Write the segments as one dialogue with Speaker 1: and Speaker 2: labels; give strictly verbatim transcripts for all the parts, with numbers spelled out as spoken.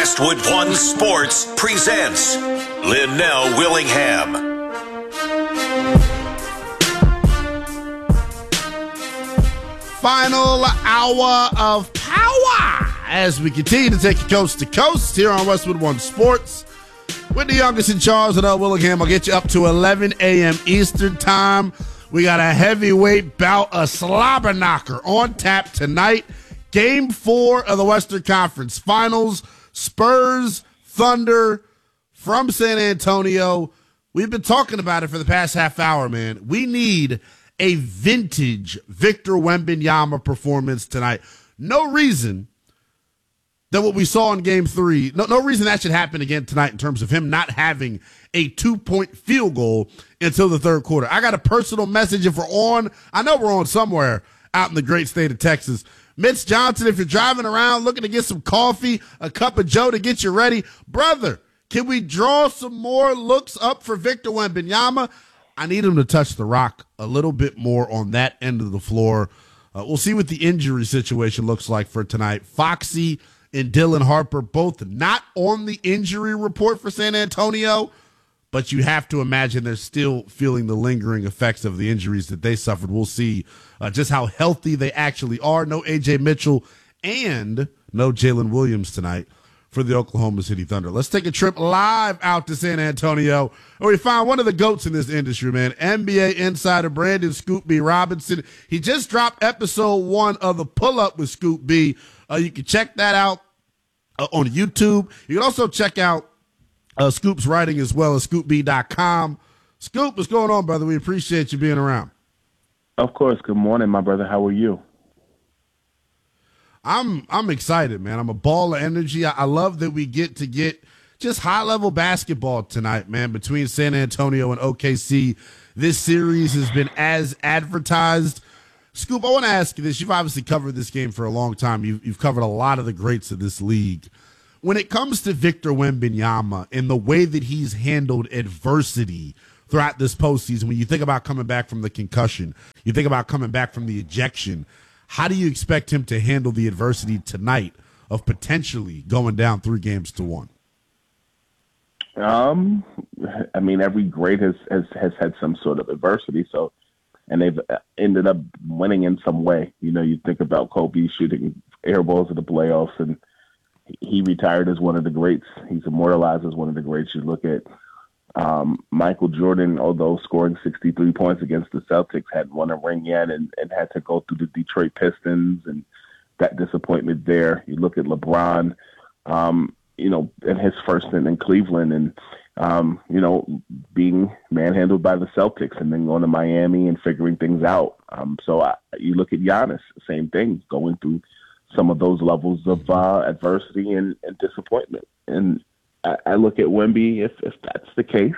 Speaker 1: Westwood One Sports presents Linnell Willingham.
Speaker 2: Final hour of power as we continue to take you coast to coast here on Westwood One Sports with the youngest in charge, Linnell Willingham. I'll get you up to eleven a.m. Eastern time. We got a heavyweight bout, a slobber knocker on tap tonight. Game four of the Western Conference Finals. Spurs, Thunder from San Antonio. We've been talking about it for the past half hour, man. We need a vintage Victor Wembanyama performance tonight. No reason that what we saw in game three, no, no reason that should happen again tonight in terms of him not having a two-point field goal until the third quarter. I got a personal message if we're on. I know we're on somewhere out in the great state of Texas. Mitch Johnson, if you're driving around looking to get some coffee, a cup of Joe to get you ready, brother, can we draw some more looks up for Victor Wembanyama? I need him to touch the rock a little bit more on that end of the floor. Uh, we'll see what the injury situation looks like for tonight. Foxy and Dylan Harper both not on the injury report for San Antonio, but you have to imagine they're still feeling the lingering effects of the injuries that they suffered. We'll see uh, just how healthy they actually are. No A J Mitchell and no Jalen Williams tonight for the Oklahoma City Thunder. Let's take a trip live out to San Antonio where we find one of the GOATs in this industry, man. N B A insider Brandon Scoop B. Robinson. He just dropped episode one of the Pull-Up with Scoop B. Uh, you can check that out uh, on YouTube. You can also check out Uh, Scoop's writing as well as scoop b dot com. Scoop, what's going on, brother? We appreciate you being around.
Speaker 3: Of course. Good morning, my brother. How are you?
Speaker 2: I'm I'm excited, man. I'm a ball of energy. I, I love that we get to get just high-level basketball tonight, man, between San Antonio and O K C. This series has been as advertised. Scoop, I want to ask you this. You've obviously covered this game for a long time. You've, you've covered a lot of the greats of this league. When it comes to Victor Wembanyama and the way that he's handled adversity throughout this postseason, when you think about coming back from the concussion, you think about coming back from the ejection, how do you expect him to handle the adversity tonight of potentially going down three games to one?
Speaker 3: Um, I mean, every great has, has, has had some sort of adversity, so and they've ended up winning in some way. You know, you think about Kobe shooting air balls in the playoffs, and he retired as one of the greats. He's immortalized as one of the greats. You look at um, Michael Jordan, although scoring sixty-three points against the Celtics, hadn't won a ring yet and, and had to go through the Detroit Pistons and that disappointment there. You look at LeBron, um, you know, in his first stint in Cleveland and, um, you know, being manhandled by the Celtics and then going to Miami and figuring things out. Um, so I, you look at Giannis, same thing, going through some of those levels of uh, adversity and, and disappointment. And I, I look at Wemby, if, if that's the case,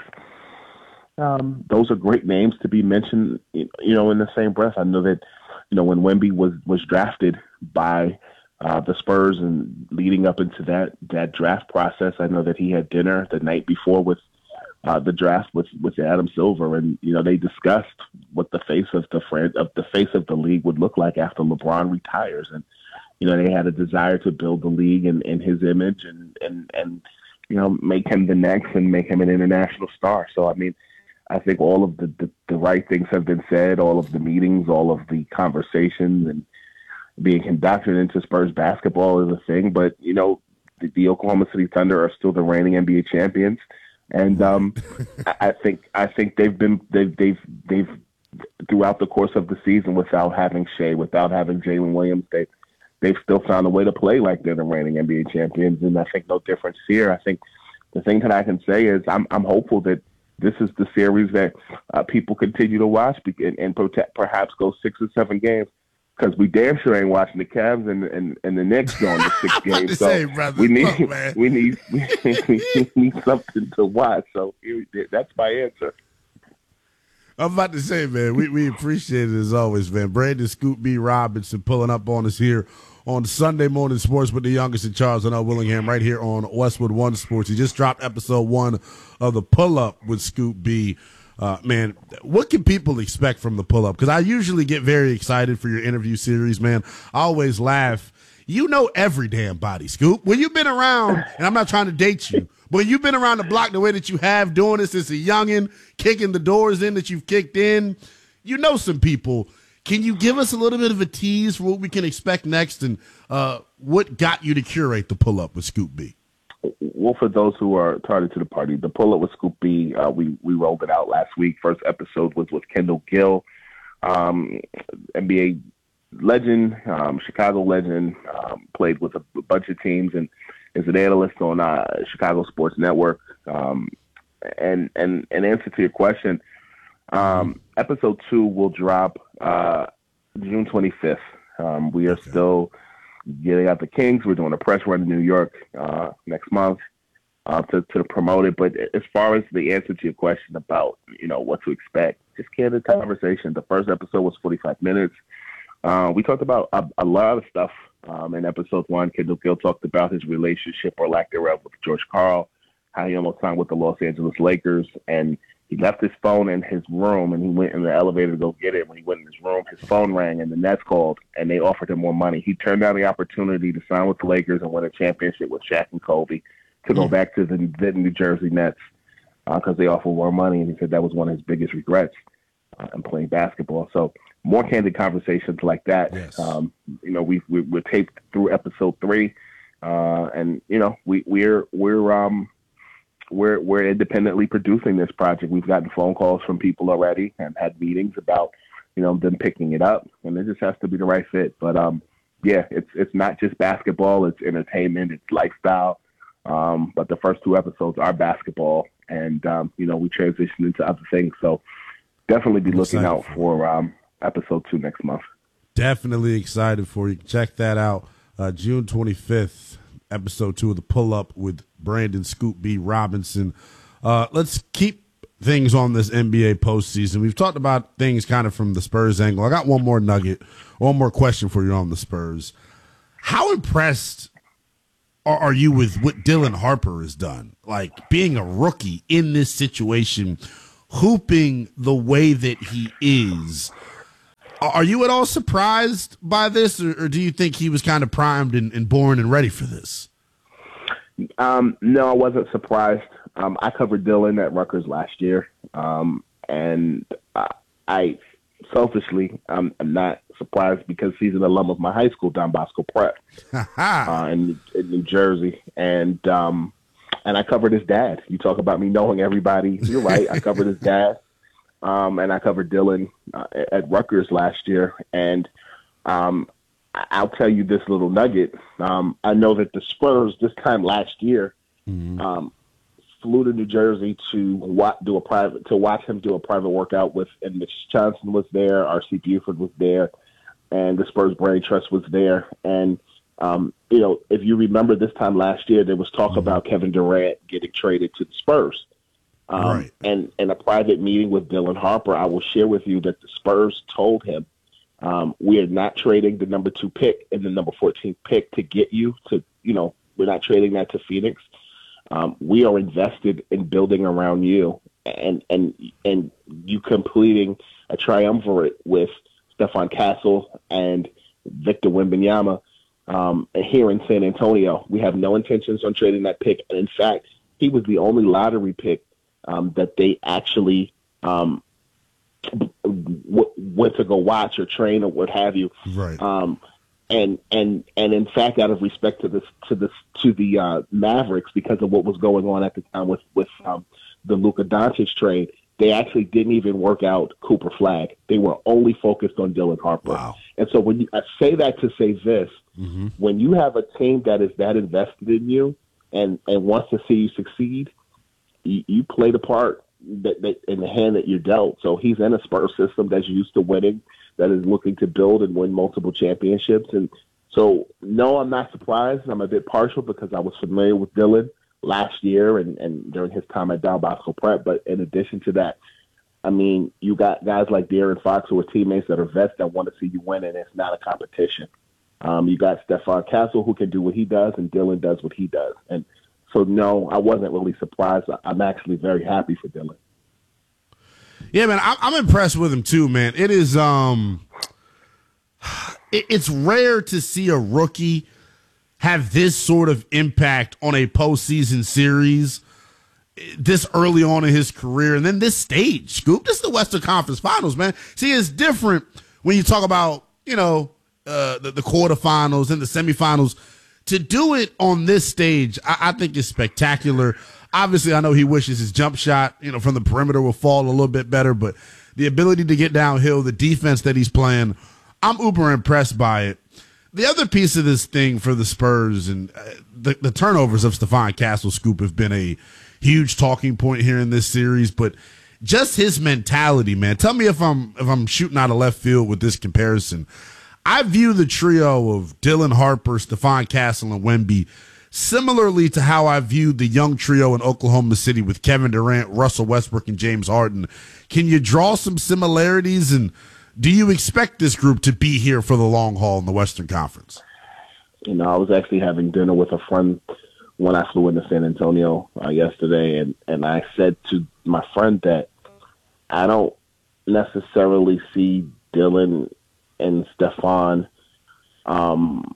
Speaker 3: um, those are great names to be mentioned, you know, in the same breath. I know that, you know, when Wemby was, was drafted by uh, the Spurs and leading up into that, that draft process, I know that he had dinner the night before with uh, the draft with, with Adam Silver. And, you know, they discussed what the face of the friend of the face of the league would look like after LeBron retires. And, you know, they had a desire to build the league in, in his image and, and, and, you know, make him the next and make him an international star. So, I mean, I think all of the, the, the right things have been said, all of the meetings, all of the conversations and being conducted into Spurs basketball is a thing. But, you know, the, the Oklahoma City Thunder are still the reigning N B A champions. And um, I think I think they've been they've they've they've throughout the course of the season without having Shea, without having Jalen Williams, they they've still found a way to play like they're the reigning N B A champions, and I think no difference here. I think the thing that I can say is I'm I'm hopeful that this is the series that uh, people continue to watch and, and protect, perhaps go six or seven games, because we damn sure ain't watching the Cavs and and, and the Knicks going to six games. So
Speaker 2: say, brother,
Speaker 3: we need
Speaker 2: look,
Speaker 3: we need we need something to watch. So that's my answer.
Speaker 2: I'm about to say, man, we, we appreciate it as always, man. Brandon Scoop B. Robinson pulling up on us here on Sunday Morning Sports with the youngest in charge, Linnell Willingham, right here on Westwood One Sports. He just dropped episode one of the Pull-Up with Scoop B. Uh, man, what can people expect from the Pull-Up? Because I usually get very excited for your interview series, man. I always laugh you know every damn body, Scoop. When you've been around, and I'm not trying to date you, but you've been around the block the way that you have, doing this as a youngin', kicking the doors in that you've kicked in, you know some people. Can you give us a little bit of a tease for what we can expect next, and uh, what got you to curate the pull-up with Scoop B?
Speaker 3: Well, for those who are tardy to the party, the pull-up with Scoop B, uh, we, we rolled it out last week. First episode was with Kendall Gill, um, N B A legend, um, Chicago legend, um, played with a bunch of teams, and is an analyst on uh, Chicago Sports Network. Um, and, and, and answer to your question, um, episode two will drop uh, June twenty-fifth. Um, we are okay. still getting out the Kings. We're doing a press run in New York uh, next month uh, to, to promote it. But as far as the answer to your question about, you know, what to expect, just candid conversation. The first episode was forty-five minutes. Uh, we talked about a, a lot of stuff um, in episode one. Kendall Gill talked about his relationship or lack thereof with George Karl, how he almost signed with the Los Angeles Lakers, and he left his phone in his room, and he went in the elevator to go get it. When he went in his room, his phone rang, and the Nets called, and they offered him more money. He turned down the opportunity to sign with the Lakers and win a championship with Shaq and Kobe to go back to the then New Jersey Nets because uh, they offered more money, and he said that was one of his biggest regrets uh, in playing basketball. So more candid conversations like that.
Speaker 2: Yes.
Speaker 3: Um, you know, we, we we're taped through episode three, uh, and you know we we're we're um. We're we're independently producing this project. We've gotten phone calls from people already and had meetings about, you know, them picking it up, and it just has to be the right fit. But um, yeah, it's it's not just basketball; it's entertainment, it's lifestyle. Um, but the first two episodes are basketball, and um, you know, we transition into other things. So definitely be looking out for um, episode two next month.
Speaker 2: Definitely excited for you. Check that out, uh, June twenty-fifth. Episode two of the Pull-Up with Brandon Scoop B. Robinson. Uh, let's keep things on this N B A postseason. We've talked about things kind of from the Spurs angle. I got one more nugget, one more question for you on the Spurs. How impressed are, are you with what Dylan Harper has done? Like being a rookie in this situation, hooping the way that he is. Are you at all surprised by this, or, or do you think he was kind of primed and, and born and ready for this?
Speaker 3: Um, no, I wasn't surprised. Um, I covered Dylan at Rutgers last year, um, and uh, I selfishly um, am not surprised because he's an alum of my high school, Don Bosco Prep, uh, in, in New Jersey, and um, and I covered his dad. You talk about me knowing everybody. You're right. I covered his dad. Um, and I covered Dylan uh, at Rutgers last year. And um, I'll tell you this little nugget. Um, I know that the Spurs this time last year mm-hmm. um, flew to New Jersey to wa- do a private to watch him do a private workout with, and Mitch Johnson was there, R C Buford was there, and the Spurs Brain Trust was there. And um, you know, if you remember this time last year, there was talk mm-hmm. about Kevin Durant getting traded to the Spurs. Um, right. And in a private meeting with Dylan Harper, I will share with you that the Spurs told him, um, we are not trading the number two pick and the number fourteen pick to get you to, you know, we're not trading that to Phoenix. Um, we are invested in building around you and, and, and you completing a triumvirate with Stephon Castle and Victor Wembanyama um, here in San Antonio. We have no intentions on trading that pick. And in fact, he was the only lottery pick Um, that they actually um, w- went to go watch or train or what have you.
Speaker 2: Right.
Speaker 3: Um, and and and in fact, out of respect to this to this to the uh, Mavericks, because of what was going on at the time with with um, the Luka Doncic trade, they actually didn't even work out Cooper Flagg. They were only focused on Dylan Harper.
Speaker 2: Wow.
Speaker 3: And so when you, I say that to say this,
Speaker 2: mm-hmm.
Speaker 3: when you have a team that is that invested in you and and wants to see you succeed, You, you play the part that, that in the hand that you're dealt. So he's in a Spurs system that's used to winning, that is looking to build and win multiple championships. And so, no, I'm not surprised. I'm a bit partial because I was familiar with Dylan last year and, and during his time at Don Bosco Prep. But in addition to that, I mean, you got guys like De'Aaron Fox who are teammates that are vets that want to see you win, and it's not a competition. Um, you got Stephon Castle who can do what he does, and Dylan does what he does. And so, no, I wasn't really surprised. I'm actually very happy for Dylan.
Speaker 2: Yeah, man, I'm impressed with him too, man. It is, um, it's rare to see a rookie have this sort of impact on a postseason series this early on in his career, and then this stage, Scoop. This is the Western Conference Finals, man. See, it's different when you talk about, you know, uh, the, the quarterfinals and the semifinals. To do it on this stage, I, I think is spectacular. Obviously, I know he wishes his jump shot, you know, from the perimeter will fall a little bit better, but the ability to get downhill, the defense that he's playing, I'm uber impressed by it. The other piece of this thing for the Spurs and uh, the, the turnovers of Stephon Castle, Scoop, have been a huge talking point here in this series, but just his mentality, man. Tell me if I'm if I'm shooting out of left field with this comparison. I view the trio of Dylan Harper, Stephon Castle, and Wemby similarly to how I viewed the young trio in Oklahoma City with Kevin Durant, Russell Westbrook, and James Harden. Can you draw some similarities, and do you expect this group to be here for the long haul in the Western Conference?
Speaker 3: You know, I was actually having dinner with a friend when I flew into San Antonio uh, yesterday, and, and I said to my friend that I don't necessarily see Dylan and Stephon um,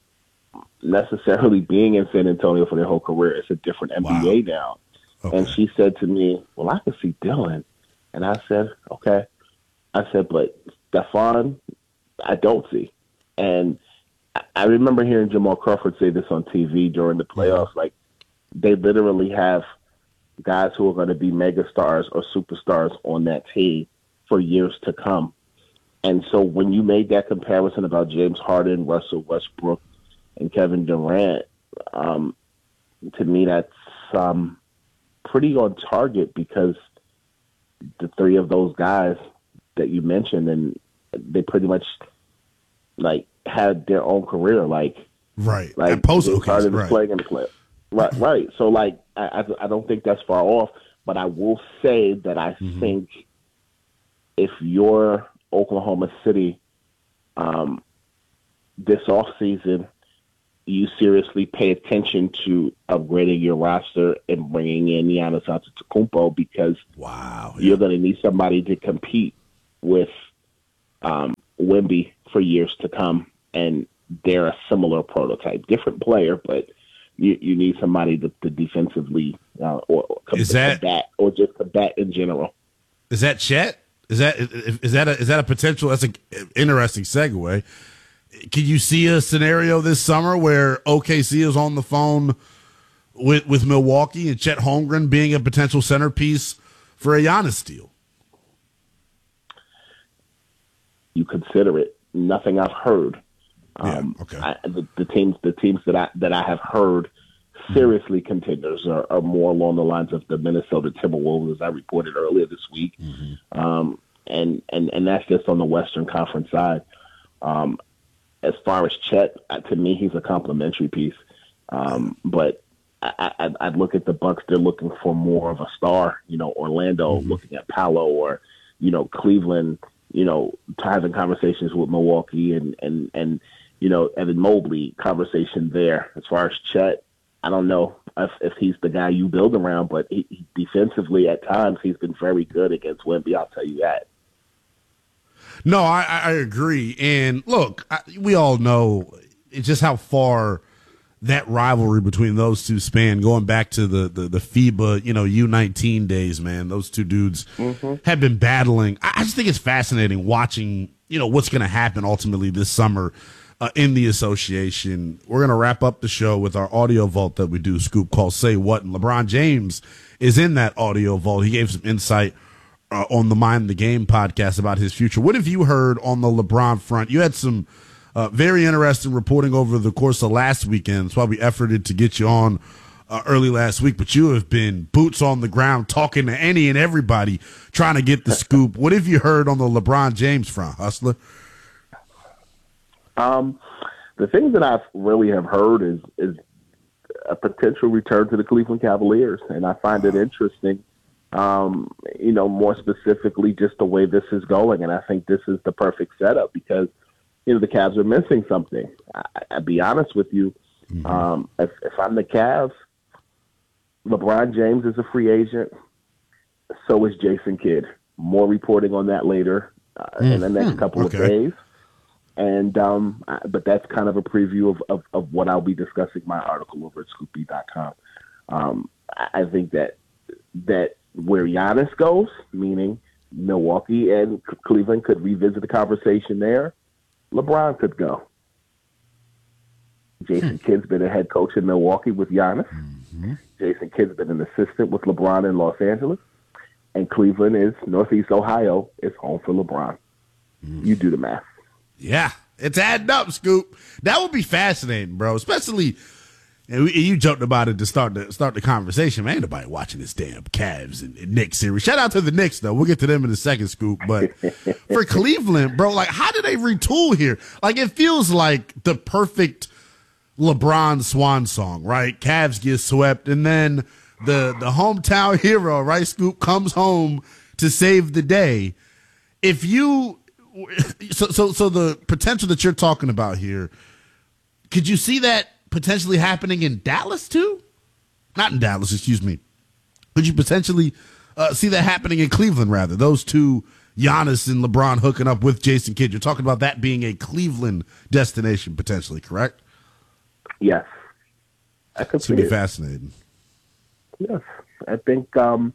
Speaker 3: necessarily being in San Antonio for their whole career. It's a different N B A wow. now. Okay. And she said to me, well, I can see Dylan. And I said, okay. I said, but Stephon, I don't see. And I remember hearing Jamal Crawford say this on T V during the playoffs. Like, they literally have guys who are going to be megastars or superstars on that team for years to come. And so when you made that comparison about James Harden, Russell Westbrook, and Kevin Durant, um, to me, that's um, pretty on target, because the three of those guys that you mentioned, and they pretty much like had their own career, like
Speaker 2: right,
Speaker 3: like
Speaker 2: post
Speaker 3: they started
Speaker 2: right.
Speaker 3: playing in the play, right, right. So like, I, I I don't think that's far off, but I will say that I mm-hmm. think if you're Oklahoma City, um, this offseason, you seriously pay attention to upgrading your roster and bringing in Giannis Antetokounmpo, because
Speaker 2: wow, yeah.
Speaker 3: you're going to need somebody to compete with um, Wemby for years to come, and they're a similar prototype, different player, but you, you need somebody to, to defensively uh, or, or com-
Speaker 2: is that,
Speaker 3: combat or just combat in general.
Speaker 2: Is that Chet? Is that is that a, is that a potential? That's an interesting segue. Can you see a scenario this summer where O K C is on the phone with with Milwaukee and Chet Holmgren being a potential centerpiece for a Giannis deal?
Speaker 3: You consider it. Nothing I've heard. Um,
Speaker 2: yeah, okay.
Speaker 3: I, the, the teams, the teams that I that I have heard seriously contenders are, are more along the lines of the Minnesota Timberwolves, as I reported earlier this week, mm-hmm. um, and and and that's just on the Western Conference side. Um, as far as Chet, uh, to me, he's a complimentary piece, um, but I, I, I'd look at the Bucks. They're looking for more of a star. You know, Orlando mm-hmm. looking at Paolo, or you know, Cleveland. You know, having conversations with Milwaukee and and and you know, Evan Mobley, conversation there. As far as Chet, I don't know if, if he's the guy you build around, but he, he, defensively at times he's been very good against Wemby. I'll tell you that.
Speaker 2: No, I, I agree. And look, I, we all know just how far that rivalry between those two span, going back to the, the, the FIBA, you know, U nineteen days, man. Those two dudes mm-hmm. have been battling. I, I just think it's fascinating watching, you know, what's going to happen ultimately this summer uh, in the association. We're going to wrap up the show with our audio vault that we do, Scoop, called Say What. And LeBron James is in that audio vault. He gave some insight uh, on the Mind the Game podcast about his future. What have you heard on the LeBron front? You had some Uh, very interesting reporting over the course of last weekend. That's why we efforted to get you on uh, early last week. But you have been boots on the ground talking to any and everybody trying to get the scoop. What have you heard on the LeBron James front, Hustler?
Speaker 3: Um, the things that I really have heard is is a potential return to the Cleveland Cavaliers, and I find it interesting. Um, you know, more specifically, just the way this is going, and I think this is the perfect setup because. You know, the Cavs are missing something. I, I'll be honest with you. Mm-hmm. Um, if, if I'm the Cavs, LeBron James is a free agent. So is Jason Kidd. More reporting on that later uh, mm-hmm. in the next couple
Speaker 2: okay.
Speaker 3: of days. And um, I, but that's kind of a preview of, of, of what I'll be discussing my article over at scoop b dot com. Um, I think that that where Giannis goes, meaning Milwaukee and Cleveland could revisit the conversation there, LeBron could go. Jason Kidd's been a head coach in Milwaukee with Giannis. Mm-hmm. Jason Kidd's been an assistant with LeBron in Los Angeles. And Cleveland is Northeast Ohio. It's home for LeBron. Mm. You do the math.
Speaker 2: Yeah, it's adding up, Scoop. That would be fascinating, bro. Especially, and we, you joked about it to start the start the conversation. Man, ain't nobody watching this damn Cavs and, and Knicks series. Shout out to the Knicks, though. We'll get to them in a second, Scoop. But for Cleveland, bro, like, how do they retool here? Like, it feels like the perfect LeBron swan song, right? Cavs get swept, and then the the hometown hero, right, Scoop, comes home to save the day. If you so so so the potential that you're talking about here, could you see that potentially happening in Dallas too? Not in Dallas, excuse me. Could you potentially uh, see that happening in Cleveland, rather? Those two, Giannis and LeBron, hooking up with Jason Kidd. You're talking about that being a Cleveland destination potentially, correct?
Speaker 3: Yes. I could
Speaker 2: it's going to be fascinating.
Speaker 3: Yes. I think um,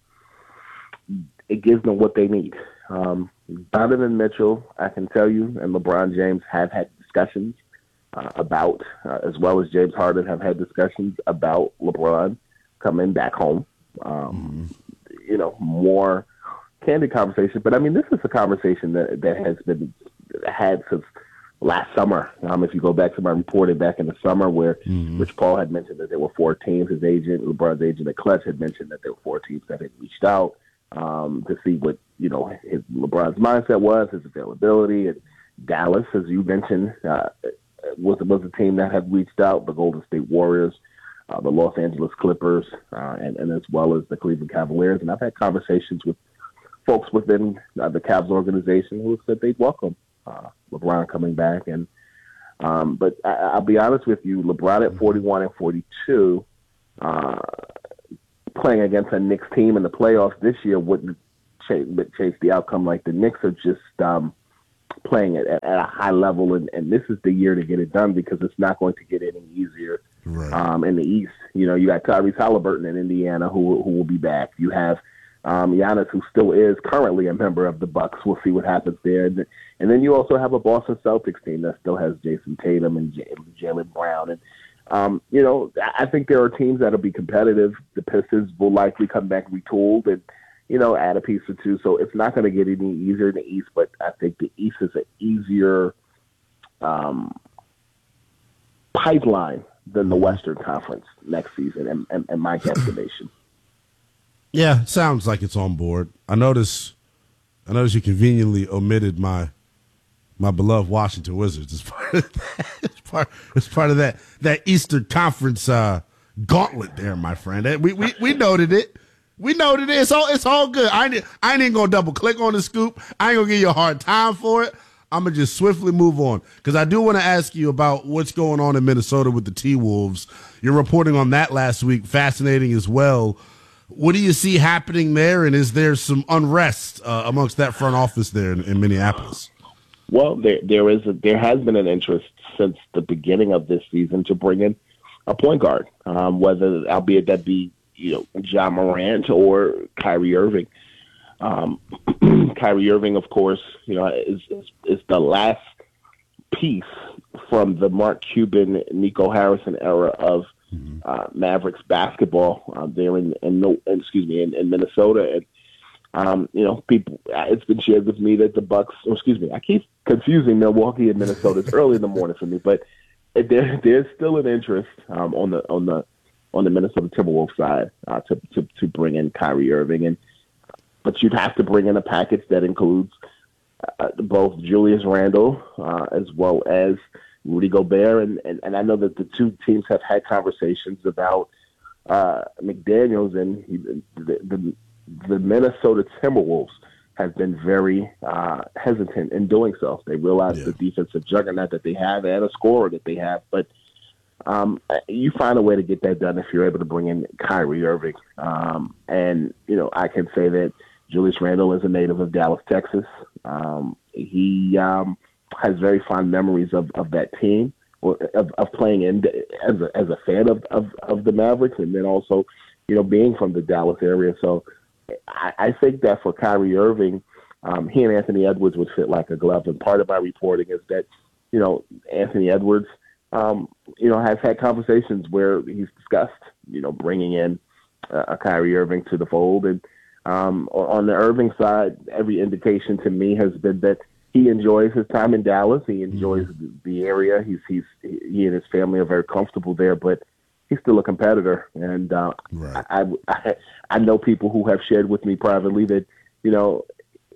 Speaker 3: it gives them what they need. Um, Donovan Mitchell, I can tell you, and LeBron James have had discussions uh, about, uh, as well as James Harden have had discussions about LeBron coming back home. Um, mm-hmm. You know, more candid conversation. But, I mean, this is a conversation that, that has been had since last summer. Um, if you go back to my reporting back in the summer where mm-hmm. Rich Paul had mentioned that there were four teams, his agent, LeBron's agent at Clutch had mentioned that there were four teams that had reached out um, to see what, you know, his LeBron's mindset was, his availability. And Dallas, as you mentioned, uh, was, was a team that had reached out, the Golden State Warriors, uh, the Los Angeles Clippers, uh, and, and as well as the Cleveland Cavaliers. And I've had conversations with folks within uh, the Cavs organization who said they'd welcome uh, LeBron coming back. And um, but I, I'll be honest with you, LeBron at forty-one and forty-two, uh, playing against a Knicks team in the playoffs this year wouldn't chase, chase the outcome. Like the Knicks are just um, playing at, at a high level, and, and this is the year to get it done because it's not going to get any easier right. um, in the East. You know, you got Tyrese Halliburton in Indiana who who will be back. You have um, Giannis, who still is currently a member of the Bucks. We'll see what happens there. And, and then you also have a Boston Celtics team that still has Jason Tatum and J- Jaylen Brown. And, um, you know, I think there are teams that will be competitive. The Pistons will likely come back retooled and, you know, add a piece or two. So it's not going to get any easier in the East, but I think the East is an easier um, pipeline than the Western Conference next season, and, and, and my guesstimation.
Speaker 2: Yeah, sounds like it's on board. I notice, I notice you conveniently omitted my my beloved Washington Wizards as part of that. As part, as part of that that Eastern Conference uh, gauntlet there, my friend. We we we noted it. We noted it. It's all it's all good. I ain't, I ain't even gonna double click on the scoop. I ain't gonna give you a hard time for it. I'm gonna just swiftly move on because I do want to ask you about what's going on in Minnesota with the T-Wolves. You're reporting on that last week. Fascinating as well. What do you see happening there, and is there some unrest uh, amongst that front office there in, in Minneapolis?
Speaker 3: Well, there there is a, there has been an interest since the beginning of this season to bring in a point guard, um, whether albeit that be you know Ja Morant or Kyrie Irving. Um, Kyrie Irving, of course, you know is, is is the last piece from the Mark Cuban, Nico Harrison era of Uh, Mavericks basketball uh, there in, in no, excuse me, in, in Minnesota, and um, you know, people. It's been shared with me that the Bucks, or excuse me, I keep confusing Milwaukee and Minnesota. It's early in the morning for me, but there, there's still an interest um, on the on the on the Minnesota Timberwolves side uh, to, to to bring in Kyrie Irving, and but you'd have to bring in a package that includes uh, both Julius Randle uh, as well as Rudy Gobert, and, and, and I know that the two teams have had conversations about uh, McDaniels, and he, the, the the Minnesota Timberwolves have been very uh, hesitant in doing so. They realize yeah. the defensive juggernaut that they have and a scorer that they have, but um, you find a way to get that done if you're able to bring in Kyrie Irving. Um, and, you know, I can say that Julius Randle is a native of Dallas, Texas. Um, he um, has very fond memories of, of that team, or of, of playing in as a, as a fan of, of, of the Mavericks, and then also, you know, being from the Dallas area. So I, I think that for Kyrie Irving, um, he and Anthony Edwards would fit like a glove. And part of my reporting is that, you know, Anthony Edwards, um, you know, has had conversations where he's discussed, you know, bringing in uh, a Kyrie Irving to the fold. And um, on the Irving side, every indication to me has been that he enjoys his time in Dallas. He enjoys mm-hmm. the, the area. He's he's he and his family are very comfortable there, but he's still a competitor. And uh, right. I, I I know people who have shared with me privately that, you know,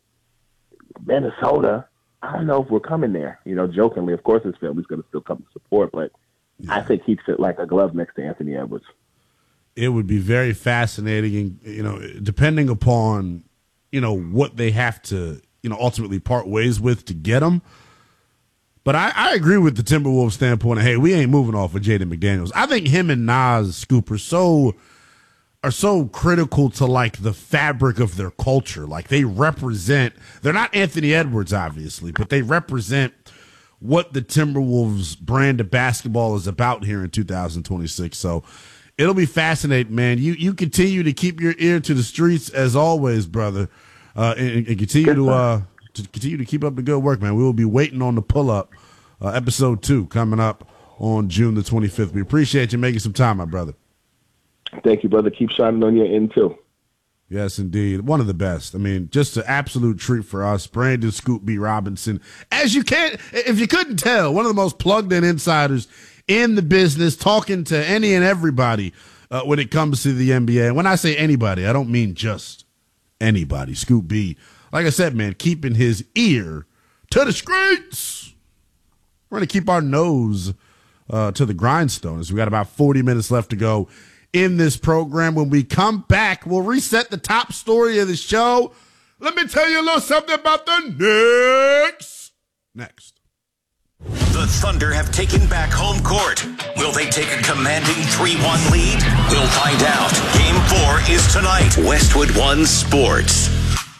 Speaker 3: Minnesota, I don't know if we're coming there. You know, jokingly, of course, his family's going to still come to support, but yeah. I think he'd fit like a glove next to Anthony Edwards.
Speaker 2: It would be very fascinating, and you know, depending upon, you know, what they have to, you know, ultimately part ways with to get him. But I, I agree with the Timberwolves standpoint of, hey, we ain't moving off of Jaden McDaniels. I think him and Nas, Scoop, are so are so critical to like the fabric of their culture. Like they represent, they're not Anthony Edwards, obviously, but they represent what the Timberwolves brand of basketball is about here in two thousand twenty-six. So it'll be fascinating, man. You you continue to keep your ear to the streets as always, brother, uh, and, and continue to uh, to continue to keep up the good work, man. We will be waiting on the pull up uh, episode two coming up on June the twenty-fifth. We appreciate you making some time, my brother.
Speaker 3: Thank you, brother. Keep shining on your end too.
Speaker 2: Yes, indeed. One of the best. I mean, just an absolute treat for us. Brandon Scoop B. Robinson. As you can't, if you couldn't tell, one of the most plugged in insiders in the business, talking to any and everybody uh, when it comes to the N B A. And when I say anybody, I don't mean just anybody. Scoop B, like I said, man, keeping his ear to the streets. We're going to keep our nose uh, to the grindstone as we got about forty minutes left to go in this program. When we come back, we'll reset the top story of the show. Let me tell you a little something about the Knicks. Next.
Speaker 1: The Thunder have taken back home court. Will they take a commanding three one lead? We'll find out. Game four is tonight. Westwood One Sports.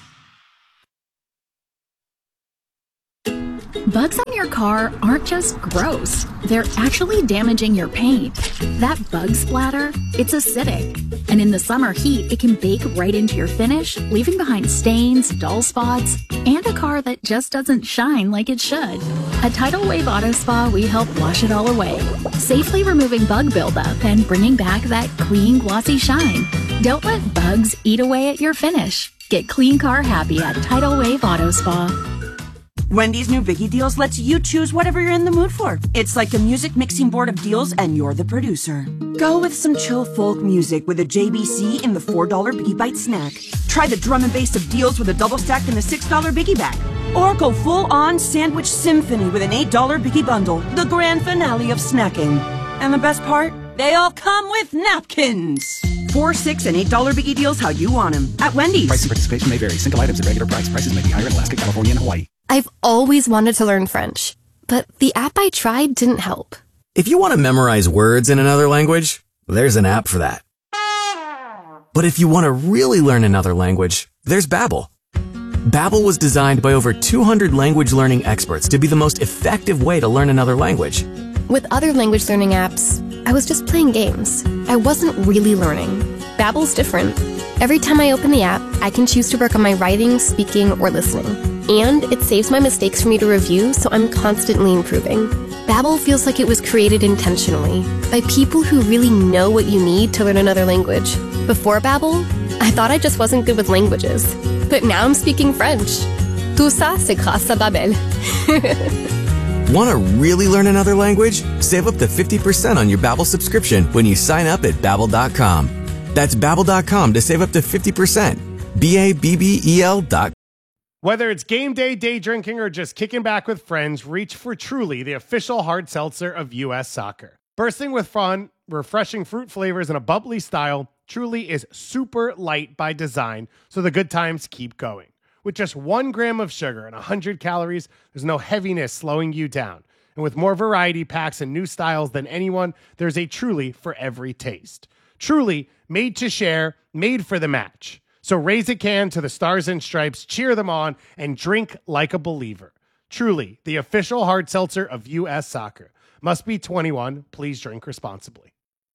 Speaker 4: Bugs on your car aren't just gross. They're actually damaging your paint. That bug splatter, it's acidic. And in the summer heat, it can bake right into your finish, leaving behind stains, dull spots, and a car that just doesn't shine like it should. At Tidal Wave Auto Spa, we help wash it all away, safely removing bug buildup and bringing back that clean, glossy shine. Don't let bugs eat away at your finish. Get clean car happy at Tidal Wave Auto Spa.
Speaker 5: Wendy's new Biggie Deals lets you choose whatever you're in the mood for. It's like a music mixing board of deals, and you're the producer. Go with some chill folk music with a J B C in the four dollar Biggie Bite snack. Try the drum and bass of deals with a double stack in the six dollar Biggie Bag. Or go full-on sandwich symphony with an eight dollar Biggie Bundle, the grand finale of snacking. And the best part? They all come with napkins. Four, six, and eight dollar Biggie Deals how you want them at Wendy's.
Speaker 6: Price and participation may vary. Single items at regular price. Prices may be higher in Alaska, California, and Hawaii.
Speaker 7: I've always wanted to learn French, but the app I tried didn't help.
Speaker 8: If you want to memorize words in another language, there's an app for that. But if you want to really learn another language, there's Babbel. Babbel was designed by over two hundred language learning experts to be the most effective way to learn another language.
Speaker 7: With other language learning apps, I was just playing games. I wasn't really learning. Babbel's different. Every time I open the app, I can choose to work on my writing, speaking, or listening. And it saves my mistakes for me to review, so I'm constantly improving. Babbel feels like it was created intentionally by people who really know what you need to learn another language. Before Babbel, I thought I just wasn't good with languages. But now I'm speaking French. Tout ça, c'est grâce à Babbel.
Speaker 8: Want to really learn another language? Save up to fifty percent on your Babbel subscription when you sign up at Babbel dot com. That's Babbel dot com to save up to fifty percent. B A B B E L dot com.
Speaker 9: Whether it's game day, day drinking, or just kicking back with friends, reach for Truly, the official hard seltzer of U S Soccer. Bursting with fun, refreshing fruit flavors, and a bubbly style, Truly is super light by design, so the good times keep going. With just one gram of sugar and one hundred calories, there's no heaviness slowing you down. And with more variety packs and new styles than anyone, there's a Truly for every taste. Truly, made to share, made for the match. So raise a can to the Stars and Stripes, cheer them on, and drink like a believer. Truly, the official hard seltzer of U S Soccer. Must be twenty-one. Please drink responsibly.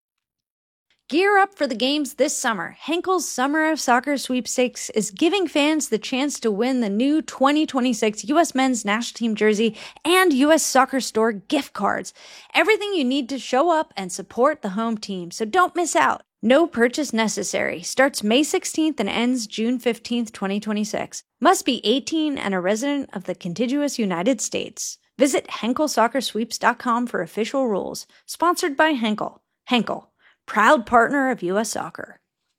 Speaker 10: Gear up for the games this summer. Henkel's Summer of Soccer Sweepstakes is giving fans the chance to win the new twenty twenty-six U S Men's National Team jersey and U S Soccer Store gift cards. Everything you need to show up and support the home team, so don't miss out. No purchase necessary. Starts May sixteenth and ends June fifteenth, twenty twenty-six. Must be eighteen and a resident of the contiguous United States. Visit Henkel Soccer Sweeps dot com for official rules. Sponsored by Henkel. Henkel, proud partner of U S Soccer.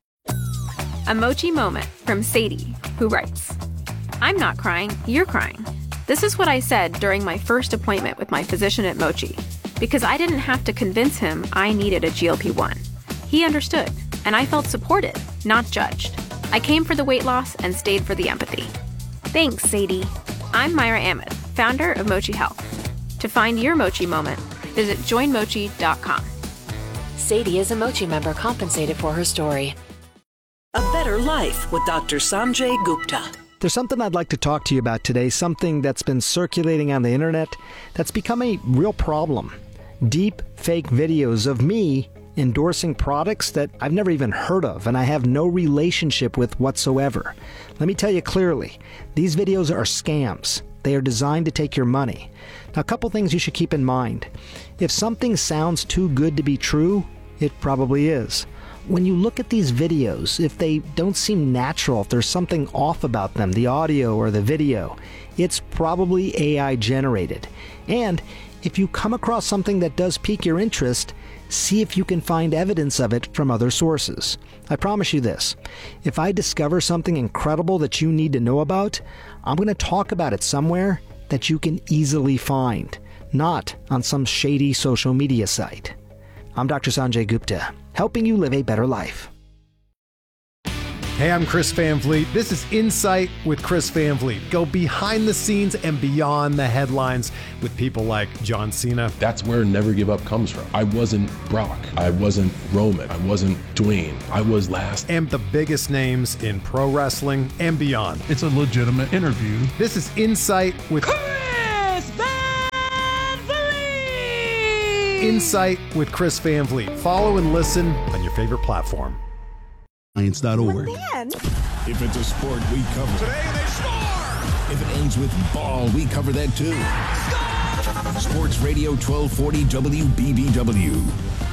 Speaker 11: A Mochi moment from Sadie, who writes, I'm not crying, you're crying. This is what I said during my first appointment with my physician at Mochi, because I didn't have to convince him I needed a G L P one. He understood, and I felt supported, not judged. I came for the weight loss and stayed for the empathy. Thanks, Sadie. I'm Myra Ahmed, founder of Mochi Health. To find your Mochi moment, visit join mochi dot com.
Speaker 12: Sadie is a Mochi member compensated for her story.
Speaker 13: A Better Life with Doctor Sanjay Gupta.
Speaker 14: There's something I'd like to talk to you about today, something that's been circulating on the internet that's become a real problem. Deep fake videos of me endorsing products that I've never even heard of and I have no relationship with whatsoever. Let me tell you clearly, these videos are scams. They are designed to take your money. Now, a couple things you should keep in mind. If something sounds too good to be true, it probably is. When you look at these videos, if they don't seem natural, if there's something off about them, the audio or the video, it's probably A I generated. And if you come across something that does pique your interest, see if you can find evidence of it from other sources. I promise you this, if I discover something incredible that you need to know about, I'm going to talk about it somewhere that you can easily find, not on some shady social media site. I'm Doctor Sanjay Gupta, helping you live a better life.
Speaker 15: Hey, I'm Chris Van Vliet. This is Insight with Chris Van Vliet. Go behind the scenes and beyond the headlines with people like John Cena.
Speaker 16: That's where Never Give Up comes from. I wasn't Brock. I wasn't Roman. I wasn't Dwayne. I was last.
Speaker 15: And the biggest names in pro wrestling and beyond.
Speaker 17: It's a legitimate interview.
Speaker 15: This is Insight with
Speaker 18: Chris Van Vliet.
Speaker 15: Insight with Chris Van Vliet. Follow and listen on your favorite platform.
Speaker 17: Science dot org.
Speaker 19: If it's a sport, we cover it.
Speaker 18: Today they score!
Speaker 19: If it ends with ball, we cover that too.
Speaker 18: Score!
Speaker 19: Sports Radio twelve forty W B B W.